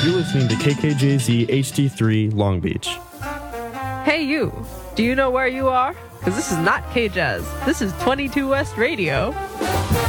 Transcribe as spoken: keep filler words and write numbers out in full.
You're listening to K K J Z H D three Long Beach. Hey you, do you know where you are? Because this is not K-Jazz. This is twenty-two West Radio.